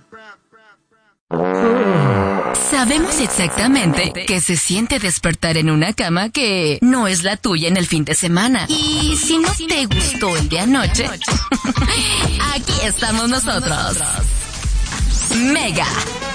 Sabemos exactamente qué se siente despertar en una cama que no es la tuya en el fin de semana. Y si no te gustó el de anoche, aquí estamos nosotros. Mega